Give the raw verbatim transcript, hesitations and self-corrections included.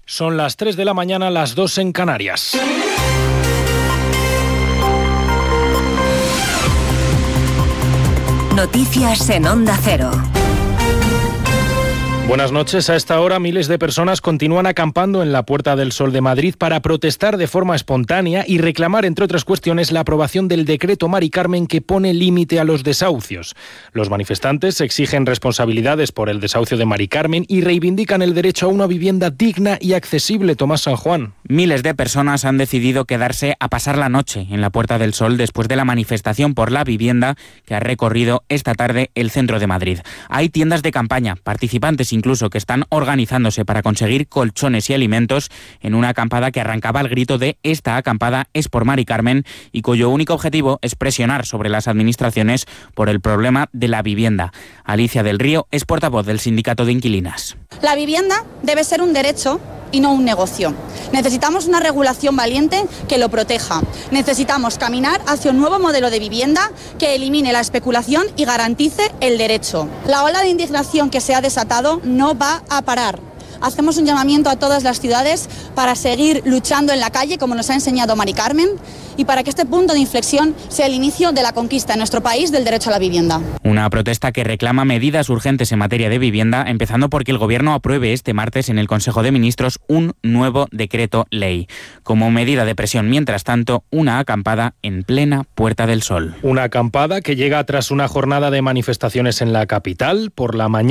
Son las tres de la mañana, las dos en Canarias. Noticias en Onda Cero. Buenas noches. A esta hora miles de personas continúan acampando en la Puerta del Sol de Madrid para protestar de forma espontánea y reclamar, entre otras cuestiones, la aprobación del decreto Mari Carmen que pone límite a los desahucios. Los manifestantes exigen responsabilidades por el desahucio de Mari Carmen y reivindican el derecho a una vivienda digna y accesible. Tomás San Juan. Miles de personas han decidido quedarse a pasar la noche en la Puerta del Sol después de la manifestación por la vivienda que ha recorrido esta tarde el centro de Madrid. Hay tiendas de campaña, participantes incluso que están organizándose para conseguir colchones y alimentos en una acampada que arrancaba al grito de "Esta acampada es por Mari Carmen" y cuyo único objetivo es presionar sobre las administraciones por el problema de la vivienda. Alicia del Río es portavoz del Sindicato de Inquilinas. La vivienda debe ser un derecho y no un negocio. Necesitamos una regulación valiente que lo proteja. Necesitamos caminar hacia un nuevo modelo de vivienda que elimine la especulación y garantice el derecho. La ola de indignación que se ha desatado no va a parar. Hacemos un llamamiento a todas las ciudades para seguir luchando en la calle, como nos ha enseñado Mari Carmen, y para que este punto de inflexión sea el inicio de la conquista en nuestro país del derecho a la vivienda. Una protesta que reclama medidas urgentes en materia de vivienda, empezando porque el Gobierno apruebe este martes en el Consejo de Ministros un nuevo decreto ley. Como medida de presión, mientras tanto, una acampada en plena Puerta del Sol. Una acampada que llega tras una jornada de manifestaciones en la capital. Por la mañana